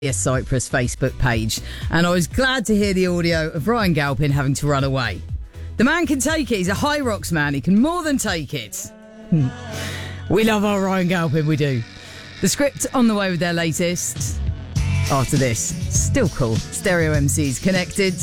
Cyprus Facebook page, and I was glad to hear the audio of Ryan Galpin having to run away. The man can take it. He's a High Rocks man. He can more than take it. We love our Ryan Galpin, we do. The Script on the way with their latest. After this, still cool. Stereo MCs connected.